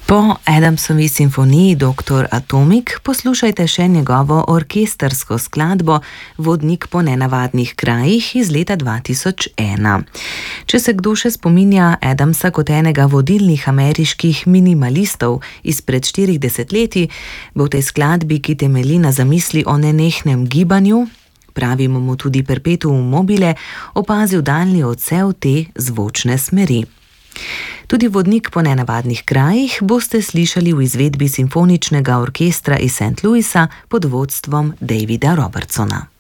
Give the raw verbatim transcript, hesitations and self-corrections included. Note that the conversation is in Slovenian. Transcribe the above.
Po Adamsovi simfoniji doktor Atomic poslušajte še njegovo orkestrsko skladbo Vodnik po nenavadnih krajih iz leta dva tisoč ena. Če se kdo še spominja Adamsa kot enega vodilnih ameriških minimalistov izpred štirih desetletij, bo v tej skladbi, ki temelji na zamisli o nenehnem gibanju, pravimo mu tudi perpetuum mobile, opazil daljni odsev te zvočne smeri. Tudi Vodnik po nenavadnih krajih boste slišali v izvedbi simfoničnega orkestra iz Saint Louisa pod vodstvom Davida Robertsona.